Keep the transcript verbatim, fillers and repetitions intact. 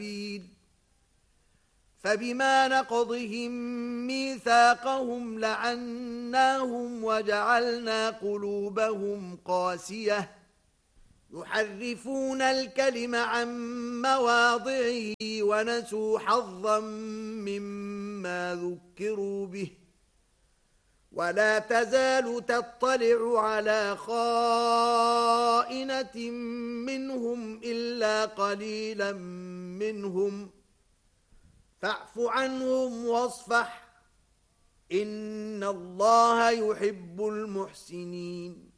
سبيل فبما نقضهم ميثاقهم لعناهم وجعلنا قلوبهم قاسية يحرفون الكلم عن مواضعه ونسوا حظا مما ذكروا به ولا تزال تطلع على خائنة منهم إلا قليلا منهم فاعف عنهم واصفح إن الله يحب المحسنين